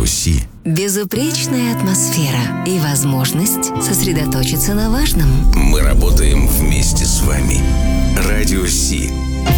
Радио Си. Безупречная атмосфера и возможность сосредоточиться на важном. Мы работаем вместе с вами. Радио Си.